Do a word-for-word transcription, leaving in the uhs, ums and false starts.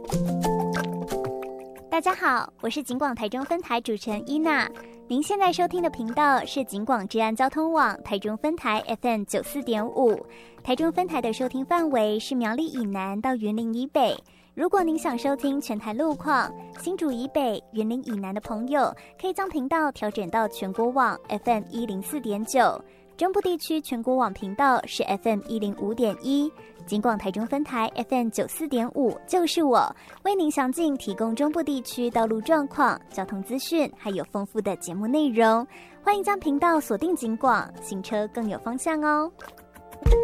大家好，我是警广台中分台主持人伊娜。您现在收听的频道是警广治安交通网台中分台 F M 九四点五，台中分台的收听范围是苗栗以南到云林以北。如果您想收听全台路况，新竹以北、云林以南的朋友，可以将频道调整到全国网 F M 一零四点九，中部地区全国网频道是 F M 一零五点一。警广台中分台 F M 九四点五就是我，为您详尽提供中部地区道路状况、交通资讯，还有丰富的节目内容。欢迎将频道锁定警广，行车更有方向哦。